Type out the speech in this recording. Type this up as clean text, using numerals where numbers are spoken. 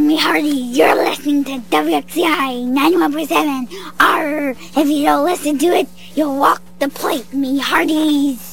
me hearty. You're listening to WXCI 91.7. Arr, if you don't listen to it, you'll walk the plank, me hearties.